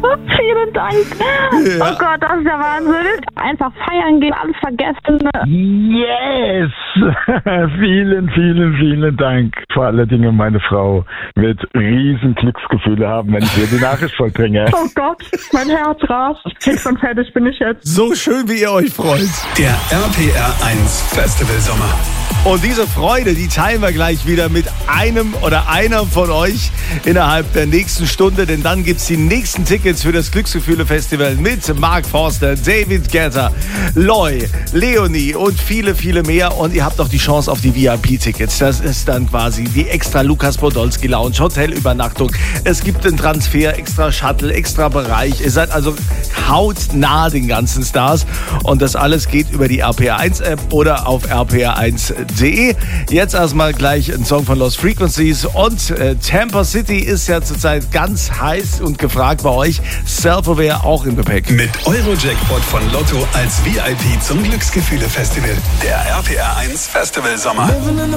Vielen Dank. Ja. Oh Gott, das ist der Wahnsinn. Einfach feiern gehen, alles vergessen. Yes! Vielen, vielen, vielen Dank. Vor allen Dingen meine Frau wird riesen Glücksgefühle haben, wenn ich ihr die Nachricht vollbringe. Oh Gott, mein Herz rast. Fix und fertig bin ich jetzt. So schön, wie ihr euch freut. Der RPR 1 Festival Sommer. Und diese Freude, die teilen wir gleich wieder mit einem oder einer von euch innerhalb der nächsten Stunde, denn dann gibt's die nächsten Tickets für das Glücksgefühle-Festival mit Mark Forster, David Guetta, Loy, Leonie und viele, viele mehr. Und ihr habt auch die Chance auf die VIP-Tickets. Das ist dann quasi die extra Lukas Podolski Lounge, Hotelübernachtung. Es gibt einen Transfer, extra Shuttle, extra Bereich. Ihr seid also hautnah den ganzen Stars. Und das alles geht über die RPR1-App oder auf rpr1.de. Jetzt erstmal gleich ein Song von Lost Frequencies und Tampa City ist ja zurzeit ganz heiß und gefragt bei euch. Self-Aware auch im Gepäck. Mit Eurojackpot von Lotto als VIP zum Glücksgefühle-Festival. Der RPR 1 Festival Sommer.